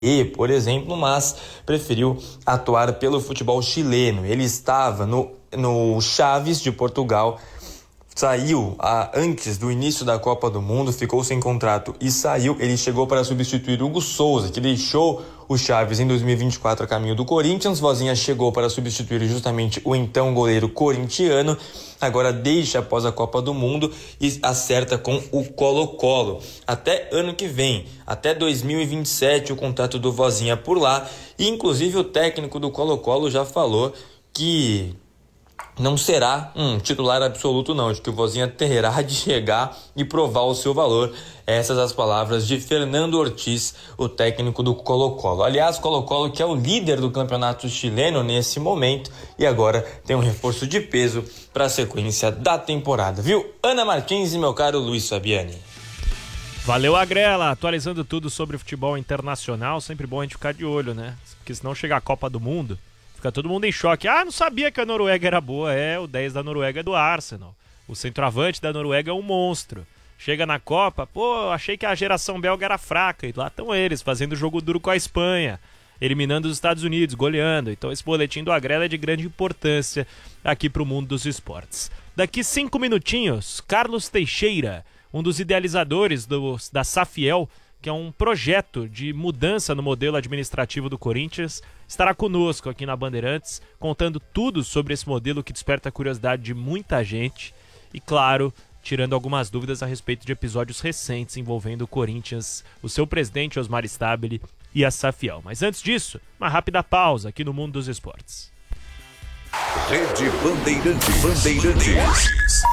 por exemplo, mas preferiu atuar pelo futebol chileno. Ele estava no Chaves de Portugal, saiu antes do início da Copa do Mundo, ficou sem contrato e saiu. Ele chegou para substituir Hugo Souza, que deixou o Chaves em 2024 a caminho do Corinthians. Vozinha chegou para substituir justamente o então goleiro corintiano. Agora deixa após a Copa do Mundo e acerta com o Colo-Colo. Até ano que vem, até 2027, o contrato do Vozinha por lá. E inclusive o técnico do Colo-Colo já falou que não será um titular absoluto não, de que o Vozinha terá de chegar e provar o seu valor. Essas as palavras de Fernando Ortiz, o técnico do Colo-Colo. Aliás, Colo-Colo que é o líder do campeonato chileno nesse momento e agora tem um reforço de peso para a sequência da temporada, viu? Ana Martins e meu caro Luiz Fabiani. Valeu, Agrela, atualizando tudo sobre o futebol internacional. Sempre bom a gente ficar de olho, né? Porque senão chega a Copa do Mundo, fica todo mundo em choque. Não sabia que a Noruega era boa. O 10 da Noruega é do Arsenal. O centroavante da Noruega é um monstro. Chega na Copa, achei que a geração belga era fraca. E lá estão eles, fazendo jogo duro com a Espanha, eliminando os Estados Unidos, goleando. Então esse boletim do Agrela é de grande importância aqui para o mundo dos esportes. Daqui 5 minutinhos, Carlos Teixeira, um dos idealizadores da Safiel, que é um projeto de mudança no modelo administrativo do Corinthians, estará conosco aqui na Bandeirantes, contando tudo sobre esse modelo que desperta a curiosidade de muita gente e, claro, tirando algumas dúvidas a respeito de episódios recentes envolvendo o Corinthians, o seu presidente Osmar Stabile e a Safiel. Mas antes disso, uma rápida pausa aqui no mundo dos esportes. Rede Bandeirantes.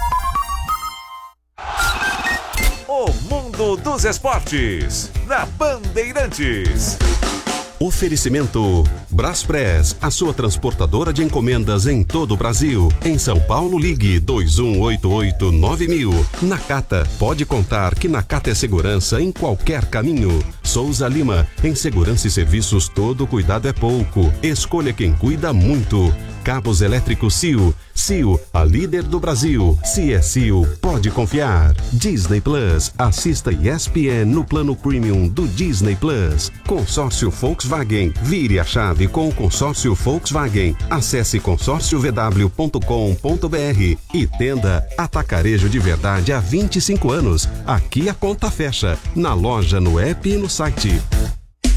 O mundo dos esportes, na Bandeirantes. Oferecimento Braspress, a sua transportadora de encomendas em todo o Brasil. Em São Paulo, ligue 2188-9000. Nakata, pode contar que Nakata é segurança em qualquer caminho. Souza Lima, em segurança e serviços todo cuidado é pouco. Escolha quem cuida muito. Cabos elétricos Sil, a líder do Brasil. Se é Sil, pode confiar. Disney Plus, assista ESPN no plano premium do Disney Plus. Consórcio Volkswagen, vire a chave com o consórcio Volkswagen. Acesse consórciovw.com.br e tenda Atacarejo de Verdade há 25 anos. Aqui a conta fecha, na loja, no app e no site.